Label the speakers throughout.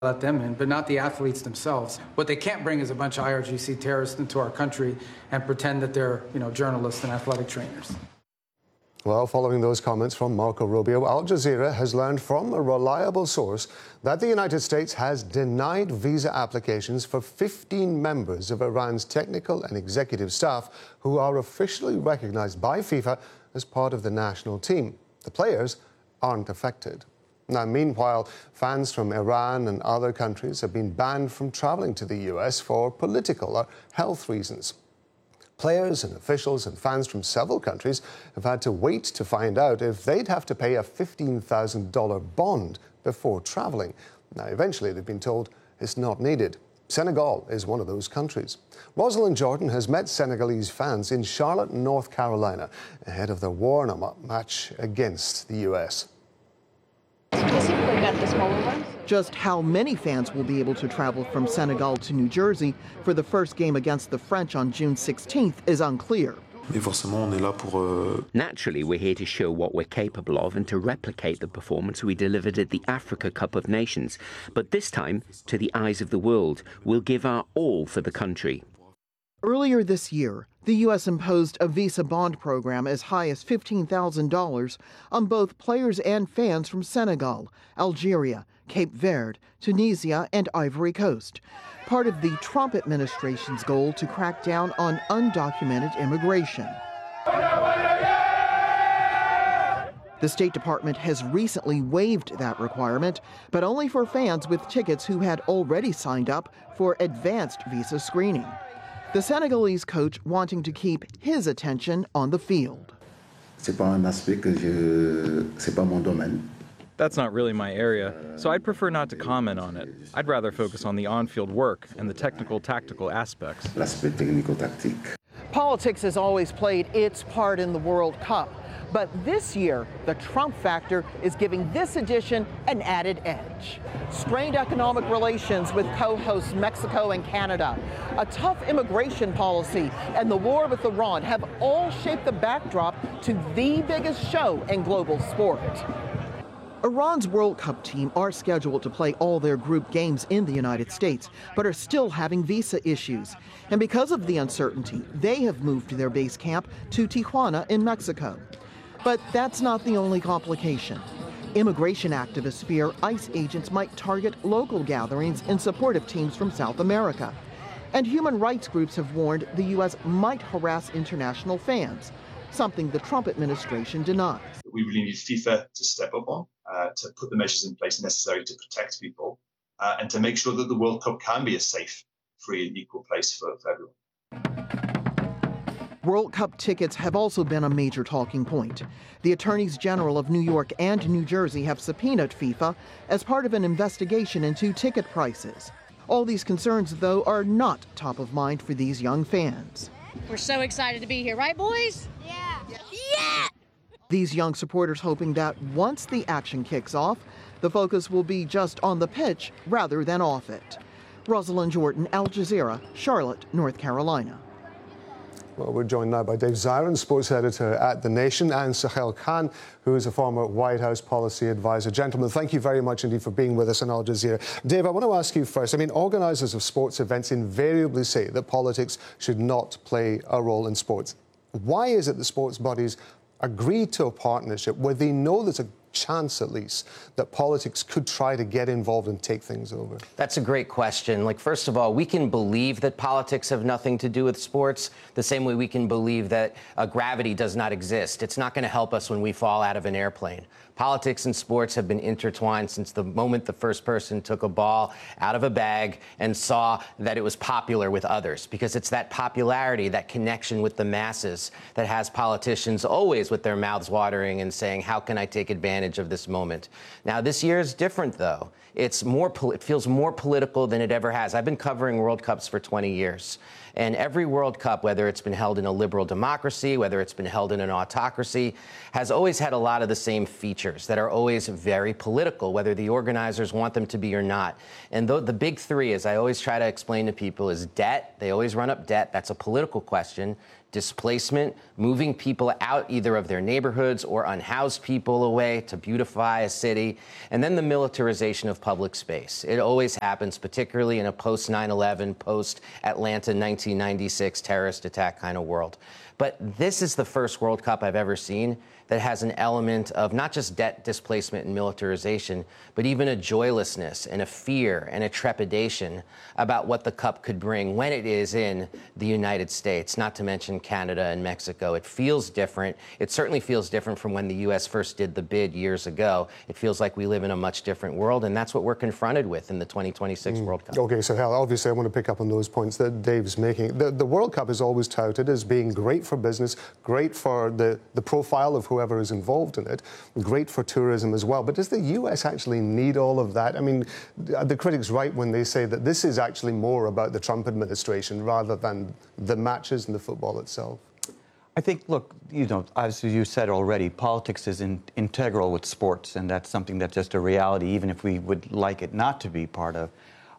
Speaker 1: let them in, but not the athletes themselves. What they can't bring is a bunch of IRGC terrorists into our country and pretend that they're, journalists and athletic trainers.
Speaker 2: Well, following those comments from Marco Rubio, Al Jazeera has learned from a reliable source that the United States has denied visa applications for 15 members of Iran's technical and executive staff who are officially recognized by FIFA as part of the national team. The players aren't affected. Now, meanwhile, fans from Iran and other countries have been banned from travelling to the US for political or health reasons. Players and officials and fans from several countries have had to wait to find out if they'd have to pay a $15,000 bond before travelling. Now, eventually, they've been told it's not needed. Senegal is one of those countries. Rosalind Jordan has met Senegalese fans in Charlotte, North Carolina, ahead of the warm-up match against the US.
Speaker 3: Just how many fans will be able to travel from Senegal to New Jersey for the first game against the French on June 16th is unclear.
Speaker 4: Naturally, we're here to show what we're capable of and to replicate the performance we delivered at the Africa Cup of Nations. But this time, to the eyes of the world, we'll give our all for the country.
Speaker 3: Earlier this year, the U.S. imposed a visa bond program as high as $15,000 on both players and fans from Senegal, Algeria, Cape Verde, Tunisia, and Ivory Coast, part of the Trump administration's goal to crack down on undocumented immigration. The State Department has recently waived that requirement, but only for fans with tickets who had already signed up for advanced visa screening. The Senegalese coach wanting to keep his attention on the field.
Speaker 5: That's not really my area, so I'd prefer not to comment on it. I'd rather focus on the on-field work and the technical, tactical aspects.
Speaker 3: Politics has always played its part in the World Cup, but this year, the Trump factor is giving this edition an added edge. Strained economic relations with co-hosts Mexico and Canada, a tough immigration policy, and the war with Iran have all shaped the backdrop to the biggest show in global sport. Iran's World Cup team are scheduled to play all their group games in the United States, but are still having visa issues. And because of the uncertainty, they have moved their base camp to Tijuana in Mexico. But that's not the only complication. Immigration activists fear ICE agents might target local gatherings in support of teams from South America. And human rights groups have warned the U.S. might harass international fans, something the Trump administration denies.
Speaker 6: We really need FIFA to step up on, to put the measures in place necessary to protect people, and to make sure that the World Cup can be a safe, free and equal place for everyone.
Speaker 3: World Cup tickets have also been a major talking point. The attorneys general of New York and New Jersey have subpoenaed FIFA as part of an investigation into ticket prices. All these concerns, though, are not top of mind for these young fans.
Speaker 7: We're so excited to be here, right, boys? Yeah. Yeah!
Speaker 3: These young supporters hoping that once the action kicks off, the focus will be just on the pitch rather than off it. Rosalind Jordan, Al Jazeera, Charlotte, North Carolina.
Speaker 2: Well, we're joined now by Dave Zirin, sports editor at The Nation, and Sahel Khan, who is a former White House policy advisor. Gentlemen, thank you very much indeed for being with us on Al Jazeera. Dave, I want to ask you first. Organisers of sports events invariably say that politics should not play a role in sports. Why is it that sports bodies agree to a partnership where they know there's a chance, at least, that politics could try to get involved and take things over?
Speaker 8: That's a great question. First of all, we can believe that politics have nothing to do with sports the same way we can believe that gravity does not exist. It's not going to help us when we fall out of an airplane. Politics and sports have been intertwined since the moment the first person took a ball out of a bag and saw that it was popular with others, because it's that popularity, that connection with the masses that has politicians always with their mouths watering and saying, how can I take advantage of this moment? Now, this year is different, though. It feels more political than it ever has. I've been covering World Cups for 20 years. And every World Cup, whether it's been held in a liberal democracy, whether it's been held in an autocracy, has always had a lot of the same features that are always very political, whether the organizers want them to be or not. And the big three, as I always try to explain to people, is debt. They always run up debt. That's a political question. displacement, moving people out either of their neighborhoods or unhoused people away to beautify a city, and then the militarization of public space. It always happens, particularly in a post-9/11, post-Atlanta 1996 terrorist attack kind of world. But this is the first World Cup I've ever seen that has an element of not just debt displacement and militarization, but even a joylessness and a fear and a trepidation about what the Cup could bring when it is in the United States, not to mention Canada and Mexico. It feels different. It certainly feels different from when the U.S. first did the bid years ago. It feels like we live in a much different world, and that's what we're confronted with in the 2026 World Cup.
Speaker 2: Okay, so Hal, obviously I want to pick up on those points that Dave's making. The World Cup is always touted as being great for business, great for the profile of whoever is involved in it, great for tourism as well. But does the U.S. actually need all of that? I mean, are the critics right when they say that this is actually more about the Trump administration rather than the matches and the football itself?
Speaker 9: I think, look, as you said already, politics is integral with sports, and that's something that's just a reality, even if we would like it not to be part of,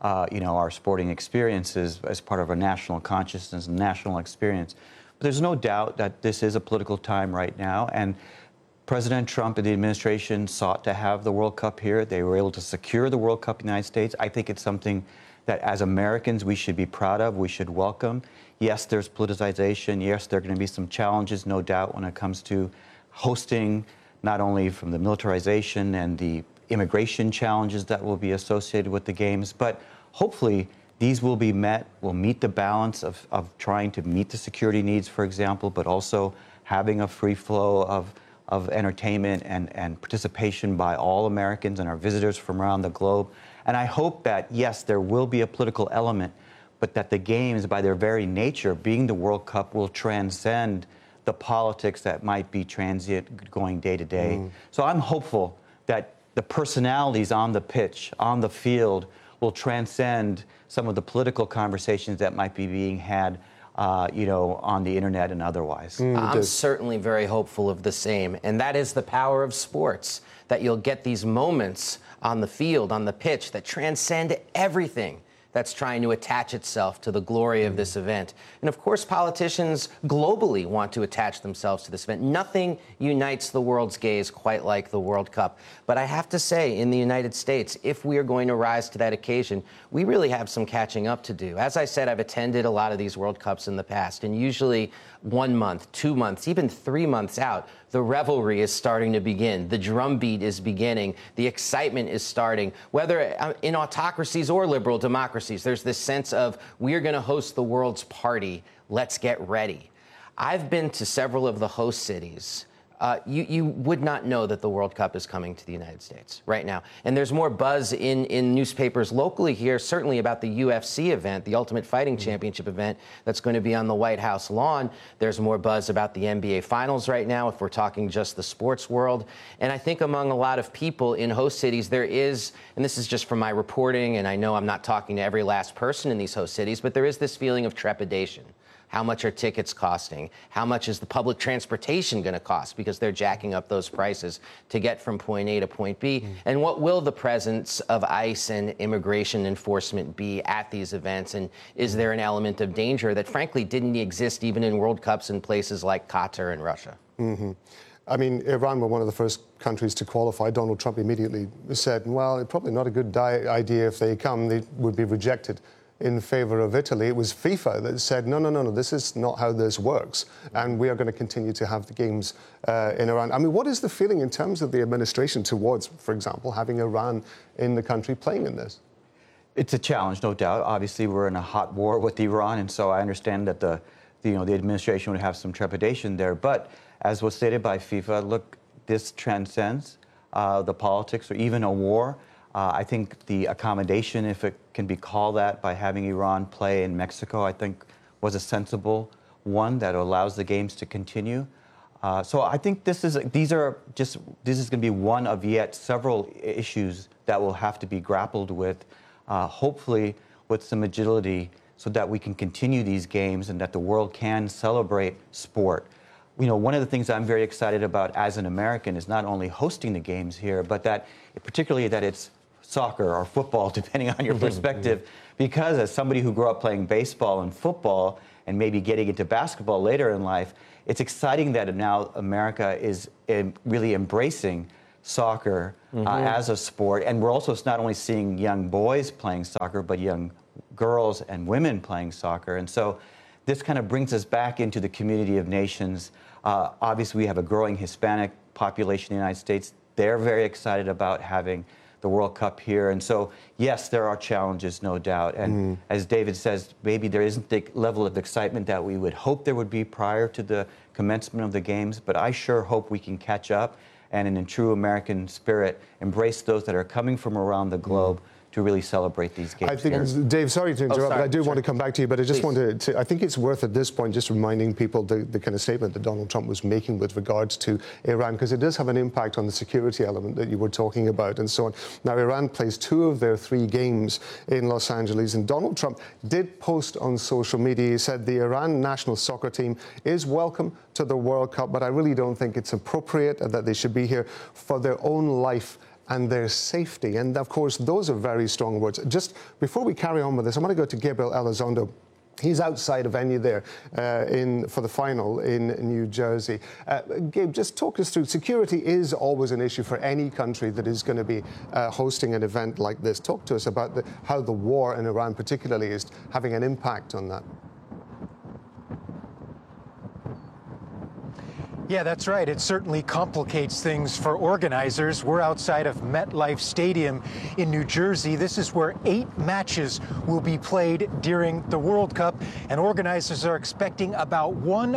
Speaker 9: our sporting experiences as part of our national consciousness and national experience. But there's no doubt that this is a political time right now, and President Trump and the administration sought to have the World Cup here. They were able to secure the World Cup in the United States. I think it's something that as Americans we should be proud of, we should welcome. Yes, there's politicization. Yes, there are going to be some challenges, no doubt, when it comes to hosting, not only from the militarization and the immigration challenges that will be associated with the games, but hopefully these will be met, will meet the balance of trying to meet the security needs, for example, but also having a free flow of entertainment and participation by all Americans and our visitors from around the globe. And I hope that, yes, there will be a political element, but that the games, by their very nature, being the World Cup, will transcend the politics that might be transient going day to day. So I'm hopeful that the personalities on the pitch, on the field, will transcend some of the political conversations that might be being had on the internet and otherwise.
Speaker 8: I'm certainly very hopeful of the same, and that is the power of sports, that you'll get these moments on the field, on the pitch, that transcend everything that's trying to attach itself to the glory of this event. And of course, politicians globally want to attach themselves to this event. Nothing unites the world's gaze quite like the World Cup. But I have to say, in the United States, if we are going to rise to that occasion, we really have some catching up to do. As I said, I've attended a lot of these World Cups in the past, and usually 1 month, 2 months, even 3 months out, the revelry is starting to begin. The drumbeat is beginning. The excitement is starting. Whether in autocracies or liberal democracies, there's this sense of, we're going to host the world's party. Let's get ready. I've been to several of the host cities. You would not know that the World Cup is coming to the United States right now. And there's more buzz in newspapers locally here, certainly about the UFC event, the Ultimate Fighting Championship event that's going to be on the White House lawn. There's more buzz about the NBA Finals right now, if we're talking just the sports world. And I think among a lot of people in host cities, there is, and this is just from my reporting, and I know I'm not talking to every last person in these host cities, but there is this feeling of trepidation. How much are tickets costing? How much is the public transportation going to cost? Because they're jacking up those prices to get from point A to point B. And what will the presence of ICE and immigration enforcement be at these events? And is there an element of danger that, frankly, didn't exist even in World Cups in places like Qatar and Russia?
Speaker 2: I mean, Iran were one of the first countries to qualify. Donald Trump immediately said, well, it's probably not a good idea if they come. They would be rejected in favor of Italy. It was FIFA that said, no, this is not how this works, and we are going to continue to have the games in Iran. I mean, what is the feeling in terms of the administration towards, for example, having Iran in the country playing in this?
Speaker 9: It's a challenge, no doubt. Obviously, we're in a hot war with Iran, and so I understand that the administration would have some trepidation there. But as was stated by FIFA, look, this transcends the politics or even a war. I think the accommodation, if it can be called that, by having Iran play in Mexico, I think was a sensible one that allows the games to continue. So I think this is going to be one of yet several issues that will have to be grappled with, hopefully with some agility, so that we can continue these games and that the world can celebrate sport. One of the things I'm very excited about as an American is not only hosting the games here, but that particularly that it's soccer or football, depending on your perspective, because as somebody who grew up playing baseball and football and maybe getting into basketball later in life, it's exciting that now America is really embracing soccer as a sport. And we're also not only seeing young boys playing soccer, but young girls and women playing soccer. And so this kind of brings us back into the community of nations. Obviously, we have a growing Hispanic population in the United States. They're very excited about having the World Cup here. And so, yes, there are challenges, no doubt. And as David says, maybe there isn't the level of excitement that we would hope there would be prior to the commencement of the games, but I sure hope we can catch up and in a true American spirit, embrace those that are coming from around the globe to really celebrate these games.
Speaker 2: I think, Dave, sorry to interrupt, but I do want to come back to you, but I just wanted to, I think it's worth at this point just reminding people the kind of statement that Donald Trump was making with regards to Iran, because it does have an impact on the security element that you were talking about and so on. Now, Iran plays 2 of their 3 games in Los Angeles, and Donald Trump did post on social media. He said the Iran national soccer team is welcome to the World Cup, but I really don't think it's appropriate that they should be here for their own life and their safety. And of course, those are very strong words. Just before we carry on with this, I want to go to Gabriel Elizondo. He's outside a venue there for the final in New Jersey. Gabe, just talk us through. Security is always an issue for any country that is going to be hosting an event like this. Talk to us about how the war in Iran particularly is having an impact on that.
Speaker 10: Yeah, that's right. It certainly complicates things for organizers. We're outside of MetLife Stadium in New Jersey. This is where 8 matches will be played during the World Cup, and organizers are expecting about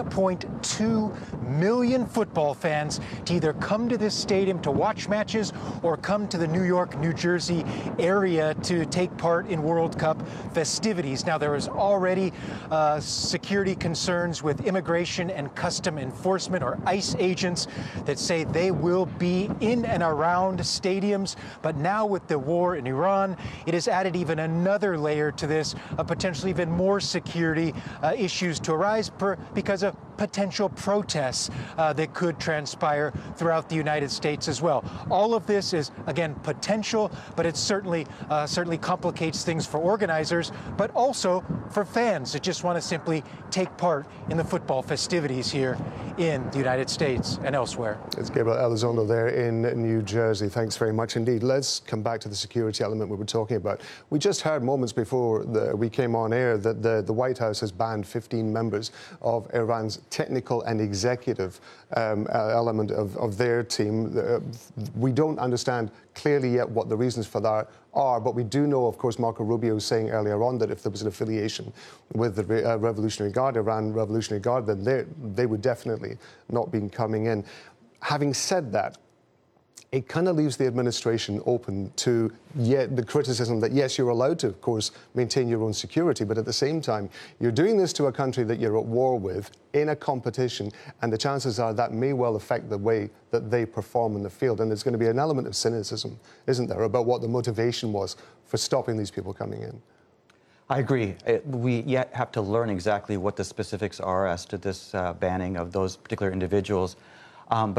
Speaker 10: 1.2 million football fans to either come to this stadium to watch matches or come to the New York, New Jersey area to take part in World Cup festivities. Now, there is already security concerns with immigration and custom enforcement, or ICE agents, that say they will be in and around stadiums. But now with the war in Iran, it has added even another layer to this, potentially even more security issues to arise because of potential protests that could transpire throughout the United States as well. All of this is, again, potential, but it certainly complicates things for organizers, but also for fans that just want to simply take part in the football festivities here in the United States and elsewhere.
Speaker 2: It's Gabriel Elizondo there in New Jersey. Thanks very much indeed. Let's come back to the security element we were talking about. We just heard moments before we came on air that the White House has banned 15 members of Iran's technical and executive element of their team. We don't understand clearly yet what the reasons for that are, but we do know, of course, Marco Rubio was saying earlier on that if there was an affiliation with the Revolutionary Guard, Iran Revolutionary Guard, then they would definitely not be coming in. Having said that, it kind of leaves the administration open to the criticism that, yes, you're allowed to, of course, maintain your own security, but at the same time, you're doing this to a country that you're at war with in a competition, and the chances are that may well affect the way that they perform in the field. And there's going to be an element of cynicism, isn't there, about what the motivation was for stopping these people coming in.
Speaker 9: I agree. We yet have to learn exactly what the specifics are as to this banning of those particular individuals. But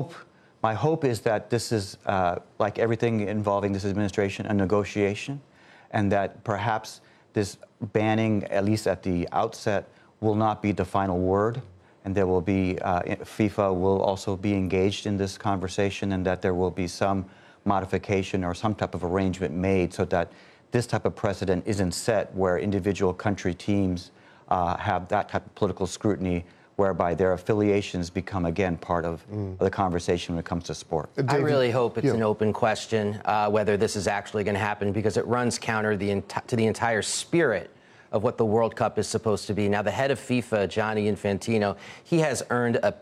Speaker 9: my hope is that this is, like everything involving this administration, a negotiation, and that perhaps this banning, at least at the outset, will not be the final word, and there will be, FIFA will also be engaged in this conversation, and that there will be some modification or some type of arrangement made so that this type of precedent isn't set where individual country teams have that type of political scrutiny, whereby their affiliations become, again, part of the conversation when it comes to sport.
Speaker 8: I really hope it's an open question whether this is actually going to happen, because it runs counter to the entire spirit of what the World Cup is supposed to be. Now, the head of FIFA, Gianni Infantino, he has earned a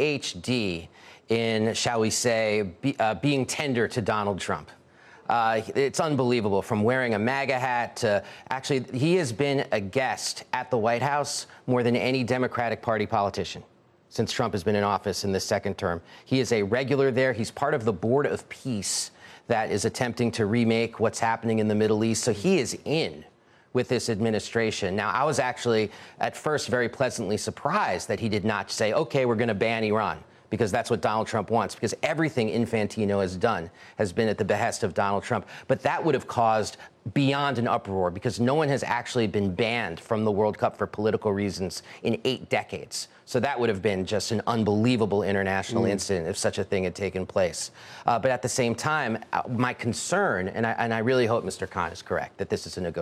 Speaker 8: PhD in, shall we say, being tender to Donald Trump. It's unbelievable, from wearing a MAGA hat to actually, he has been a guest at the White House more than any Democratic Party politician since Trump has been in office in this second term. He is a regular there. He's part of the Board of Peace that is attempting to remake what's happening in the Middle East. So he is in with this administration. Now, I was actually at first very pleasantly surprised that he did not say, okay, we're going to ban Iran, because that's what Donald Trump wants, because everything Infantino has done has been at the behest of Donald Trump. But that would have caused beyond an uproar, because no one has actually been banned from the World Cup for political reasons in 8 decades. So that would have been just an unbelievable international incident if such a thing had taken place. But at the same time, my concern, and I really hope Mr. Khan is correct, that this is a negotiation.